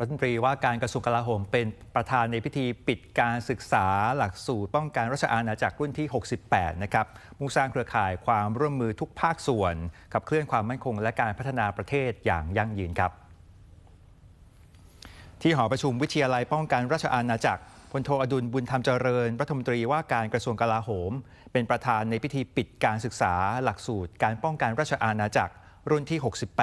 รัฐมนตรีว่าการกระทรวงกลาโหมเป็นประธานในพิธีปิดการศึกษาหลักสูตรป้องกันราชอาณาจักรรุ่นที่ 68 นะครับมุ่งสร้างเครือข่ายความร่วมมือทุกภาคส่วนขับเคลื่อนความมั่นคงและการพัฒนาประเทศอย่างยั่งยืนครับที่หอประชุมวิทยาลัยป้องกันราชอาณาจักรพลโทอดุลบุญธรรมเจริญรัฐมนตรีว่าการกระทรวงกลาโหมเป็นประธานในพิธีปิดการศึกษาหลักสูตรการป้องกันราชอาณาจักรรุ่นที่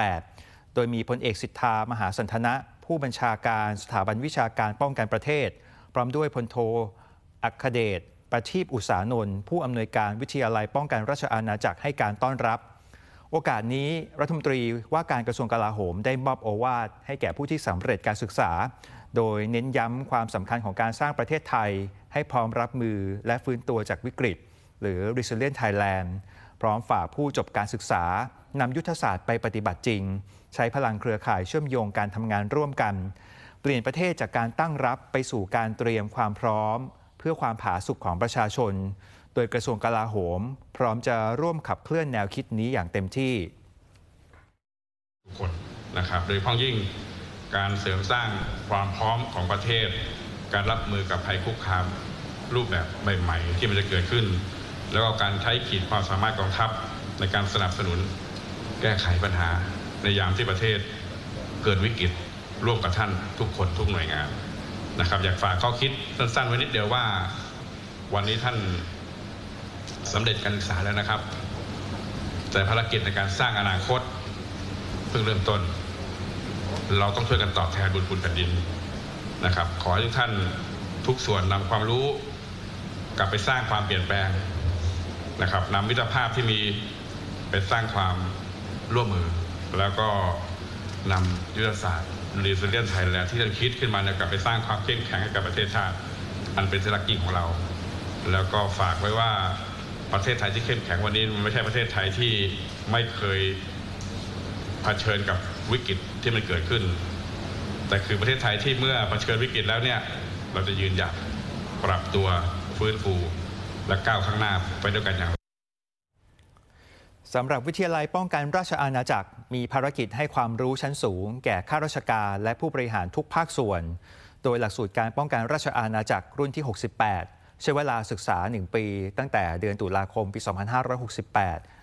68 โดยมีพลเอกสิทธามหาสันทนะผู้บัญชาการสถาบันวิชาการป้องกันประเทศพร้อมด้วยพลโทอัคเดชประทีปอุษานนท์ผู้อำนวยการวิทยาลัยป้องกันราชอาณาจักรให้การต้อนรับโอกาสนี้รัฐมนตรีว่าการกระทรวงกลาโหมได้มอบโอวาทให้แก่ผู้ที่สำเร็จการศึกษาโดยเน้นย้ำความสำคัญของการสร้างประเทศไทยให้พร้อมรับมือและฟื้นตัวจากวิกฤตหรือ Resilient Thailand พร้อมฝากผู้จบการศึกษานำยุทธศาสตร์ไปปฏิบัติจริงใช้พลังเครือข่ายเชื่อมโยงการทำงานร่วมกันเปลี่ยนประเทศจากการตั้งรับไปสู่การเตรียมความพร้อมเพื่อความผาสุกของประชาชนโดยกระทรวงกลาโหมพร้อมจะร่วมขับเคลื่อนแนวคิดนี้อย่างเต็มที่ทุกคนนะครับโดยเฉพาะยิ่งการเสริมสร้างความพร้อมของประเทศการรับมือกับภัยคุกคามรูปแบบใหม่ๆที่มันจะเกิดขึ้นแล้วก็การใช้ขีดความสามารถกองทัพในการสนับสนุนแก้ไขปัญหาในยามที่ประเทศเกิดวิกฤตร่วมกับท่านทุกคนทุกหน่วยงานนะครับอยากฝากข้อคิดสั้นๆไว้นิดเดียวว่าวันนี้ท่านสำเร็จการศึกษาแล้วนะครับแต่ภารกิจในการสร้างอนาคตเพิ่งเริ่มต้นเราต้องช่วยกันตอบแทนบุญคุณแผ่นดินนะครับขอให้ทุกท่านทุกส่วนนำความรู้กลับไปสร้างความเปลี่ยนแปลงนะครับนำมิตรภาพที่มีไปสร้างความร่วมมือแล้วก็นำยุทธศาสตร์ Resilient Thailand ที่ท่านคิดขึ้นมาเนี่ยกลับไปสร้างความเข้มแข็งให้กับประเทศชาติอันเป็นสัญลักษณ์ของเราแล้วก็ฝากไว้ว่าประเทศไทยที่เข้มแข็งวันนี้มันไม่ใช่ประเทศไทยที่ไม่เคยเผชิญกับวิกฤตที่มันเกิดขึ้นแต่คือประเทศไทยที่เมื่อเผชิญวิกฤตแล้วเนี่ยเราจะยืนหยัดปรับตัวฟื้นฟูและก้าวข้างหน้าไปด้วยกันอย่างสำหรับวิทยาลัยป้องกันราชอาณาจักรมีภารกิจให้ความรู้ชั้นสูงแก่ข้าราชการและผู้บริหารทุกภาคส่วนโดยหลักสูตรการป้องกันราชอาณาจักรรุ่นที่ 68 ใช้เวลาศึกษา 1 ปีตั้งแต่เดือนตุลาคมปี 2568